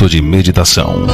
Momento de meditação.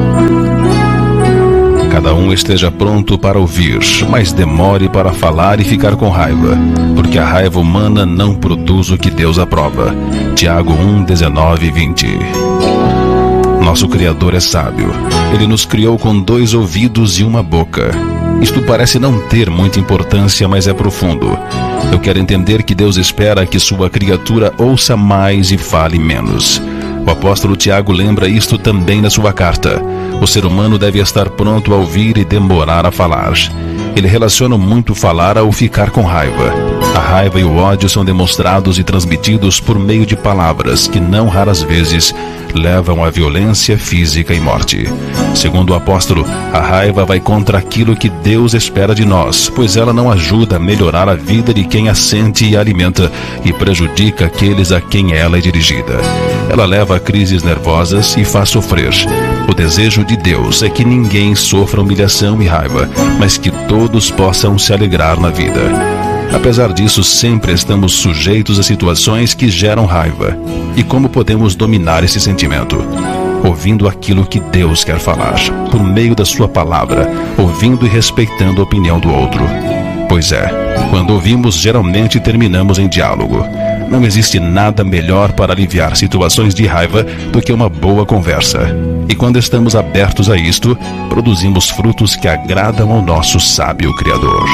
Cada um esteja pronto para ouvir, mas demore para falar e ficar com raiva, porque a raiva humana não produz o que Deus aprova. Tiago 1, 19 e 20. Nosso Criador é sábio. Ele nos criou com 2 ouvidos e uma boca. Isto parece não ter muita importância, mas é profundo. Eu quero entender que Deus espera que sua criatura ouça mais e fale menos. O apóstolo Tiago lembra isto também na sua carta. O ser humano deve estar pronto a ouvir e demorar a falar. Ele relaciona muito falar ao ficar com raiva. A raiva e o ódio são demonstrados e transmitidos por meio de palavras que não raras vezes levam à violência física e morte. Segundo o apóstolo, a raiva vai contra aquilo que Deus espera de nós, pois ela não ajuda a melhorar a vida de quem a sente e a alimenta e prejudica aqueles a quem ela é dirigida. Ela leva a crises nervosas e faz sofrer. O desejo de Deus é que ninguém sofra humilhação e raiva, mas que todos possam se alegrar na vida. Apesar disso, sempre estamos sujeitos a situações que geram raiva. E como podemos dominar esse sentimento? Ouvindo aquilo que Deus quer falar, por meio da sua palavra, ouvindo e respeitando a opinião do outro. Pois é, quando ouvimos, geralmente terminamos em diálogo. Não existe nada melhor para aliviar situações de raiva do que uma boa conversa. E quando estamos abertos a isto, produzimos frutos que agradam ao nosso sábio Criador.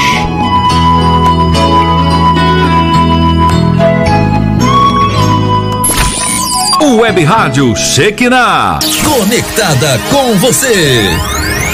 Web Rádio Shekinah, conectada com você.